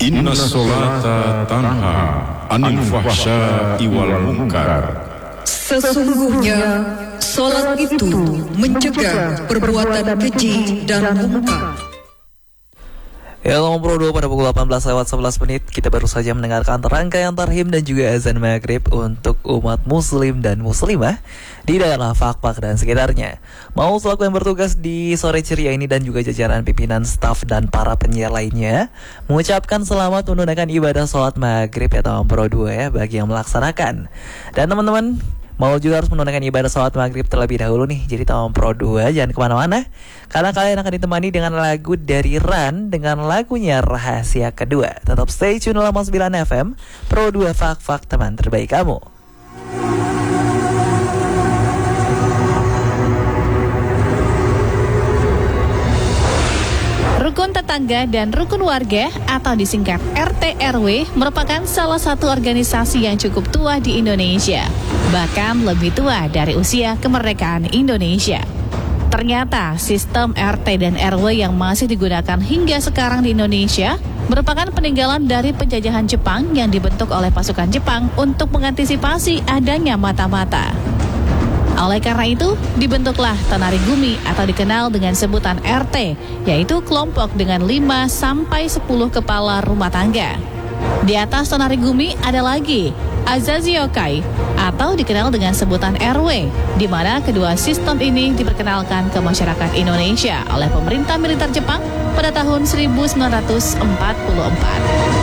Inna sholata tanha anil fahsya'i wal munkar. Sesungguhnya salat itu mencegah perbuatan keji dan munkar. Ya, Pro 2 pada pukul 18:11 kita baru saja mendengarkan rangkaian tarhim dan juga azan maghrib untuk umat muslim dan muslimah di daerah Fakfak dan sekitarnya. Mau selaku yang bertugas di sore ceria ini dan juga jajaran pimpinan staf dan para penyiar lainnya mengucapkan selamat menunaikan ibadah sholat maghrib ya Pro 2 ya bagi yang melaksanakan. Dan teman-teman mau juga harus menunaikan ibadah sholat maghrib terlebih dahulu nih. Jadi Pro 2 jangan kemana-mana, karena kalian akan ditemani dengan lagu dari Ran dengan lagunya Rahasia Kedua. Tetap stay tune 9 FM Pro 2 Fak teman terbaik kamu. Rukun tetangga dan rukun warga atau disingkat RT RW merupakan salah satu organisasi yang cukup tua di Indonesia, bahkan lebih tua dari usia kemerdekaan Indonesia. Ternyata sistem RT dan RW yang masih digunakan hingga sekarang di Indonesia merupakan peninggalan dari penjajahan Jepang yang dibentuk oleh pasukan Jepang untuk mengantisipasi adanya mata-mata. Oleh karena itu, dibentuklah Tonari Gumi atau dikenal dengan sebutan RT, yaitu kelompok dengan 5-10 kepala rumah tangga. Di atas Tonari Gumi ada lagi Azaziokai atau dikenal dengan sebutan RW, di mana kedua sistem ini diperkenalkan ke masyarakat Indonesia oleh pemerintah militer Jepang pada tahun 1944.